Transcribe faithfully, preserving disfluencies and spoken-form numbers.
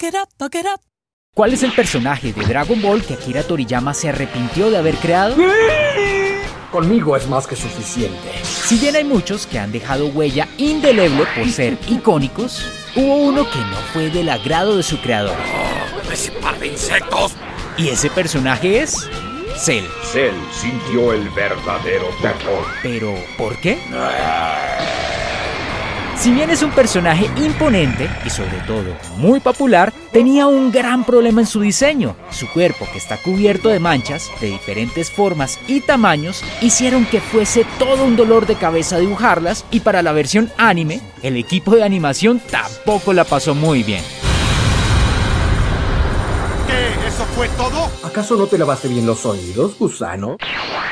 it up, fuck it up. ¿Cuál es el personaje de Dragon Ball que Akira Toriyama se arrepintió de haber creado? Conmigo es más que suficiente. Si bien hay muchos que han dejado huella indeleble por ser icónicos, hubo uno que no fue del agrado de su creador. ¡Oh, ese par de insectos! Y ese personaje es Cell. Cell sintió el verdadero terror. ¿Pero por qué? Si bien es un personaje imponente y sobre todo muy popular, tenía un gran problema en su diseño. Su cuerpo, que está cubierto de manchas de diferentes formas y tamaños, hicieron que fuese todo un dolor de cabeza dibujarlas, y para la versión anime, el equipo de animación tampoco la pasó muy bien. ¿Qué? ¿Eso fue todo? ¿Acaso no te lavaste bien los oídos, gusano?